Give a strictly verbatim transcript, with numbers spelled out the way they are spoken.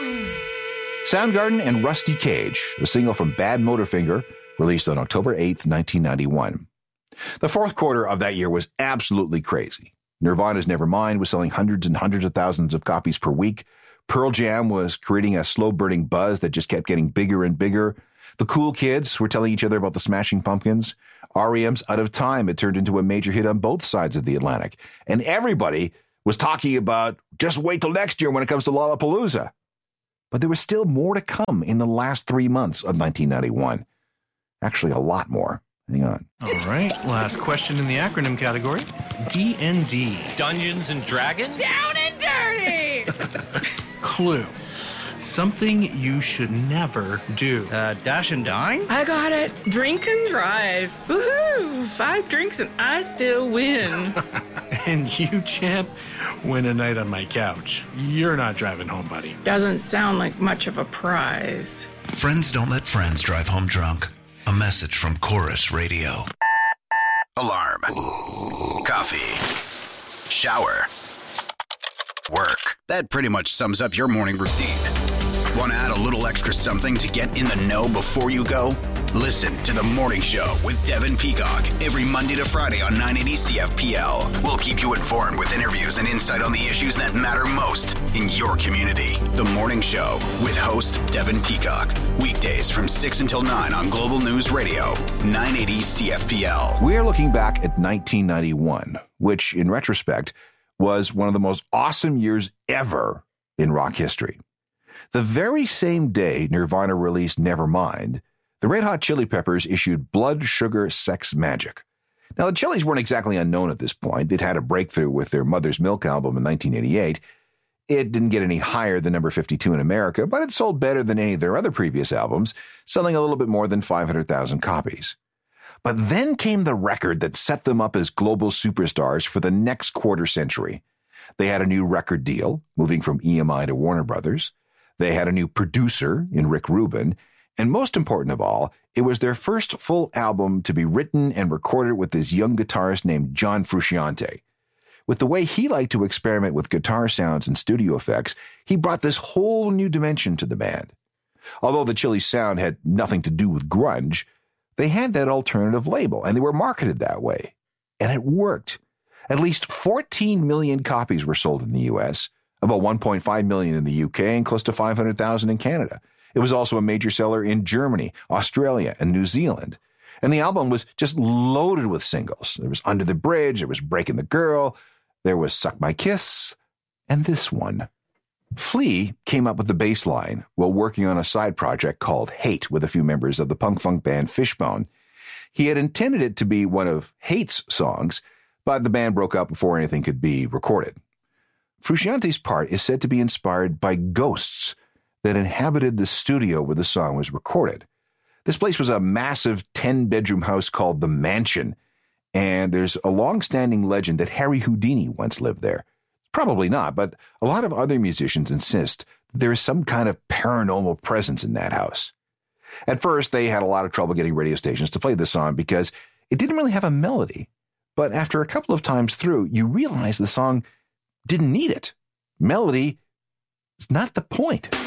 Soundgarden and Rusty Cage, a single from Bad Motorfinger, released on October eighth, nineteen ninety-one. The fourth quarter of that year was absolutely crazy. Nirvana's Nevermind was selling hundreds and hundreds of thousands of copies per week. Pearl Jam was creating a slow-burning buzz that just kept getting bigger and bigger. The cool kids were telling each other about the Smashing Pumpkins. R E M's Out of Time had turned into a major hit on both sides of the Atlantic. And everybody was talking about just wait till next year when it comes to Lollapalooza. But there was still more to come in the last three months of nineteen ninety-one. Actually, a lot more. Hang on. All right, last question in the acronym category. D and D. Dungeons and Dragons? Down and dirty! Clue. Something you should never do. Uh, dash and dine? I got it. Drink and drive. Woohoo! Five drinks and I still win. And you, champ, win a night on my couch. You're not driving home, buddy. Doesn't sound like much of a prize. Friends don't let friends drive home drunk. A message from Chorus Radio. Alarm. Coffee. Shower. Work. That pretty much sums up your morning routine. Want to add a little extra something to get in the know before you go? Listen to The Morning Show with Devin Peacock every Monday to Friday on nine eighty C F P L. We'll keep you informed with interviews and insight on the issues that matter most in your community. The Morning Show with host Devin Peacock. Weekdays from six until nine on Global News Radio, nine eighty C F P L. We are looking back at nineteen ninety-one, which in retrospect was one of the most awesome years ever in rock history. The very same day Nirvana released Nevermind, the Red Hot Chili Peppers issued Blood, Sugar, Sex, Magic. Now, the Chili's weren't exactly unknown at this point. They'd had a breakthrough with their Mother's Milk album in nineteen eighty-eight. It didn't get any higher than number fifty-two in America, but it sold better than any of their other previous albums, selling a little bit more than five hundred thousand copies. But then came the record that set them up as global superstars for the next quarter century. They had a new record deal, moving from E M I to Warner Brothers. They had a new producer in Rick Rubin. And most important of all, it was their first full album to be written and recorded with this young guitarist named John Frusciante. With the way he liked to experiment with guitar sounds and studio effects, he brought this whole new dimension to the band. Although the Chili's sound had nothing to do with grunge, they had that alternative label, and they were marketed that way. And it worked. At least fourteen million copies were sold in the U S, about one point five million in the U K, and close to five hundred thousand in Canada. It was also a major seller in Germany, Australia, and New Zealand. And the album was just loaded with singles. There was Under the Bridge, there was Breaking the Girl, there was Suck My Kiss, and this one. Flea came up with the bass line while working on a side project called Hate with a few members of the punk-funk band Fishbone. He had intended it to be one of Hate's songs, but the band broke up before anything could be recorded. Frusciante's part is said to be inspired by ghosts that inhabited the studio where the song was recorded. This place was a massive ten-bedroom house called The Mansion, and there's a long-standing legend that Harry Houdini once lived there. Probably not, but a lot of other musicians insist that there is some kind of paranormal presence in that house. At first, they had a lot of trouble getting radio stations to play the song because it didn't really have a melody. But after a couple of times through, you realize the song didn't need it. Melody is not the point.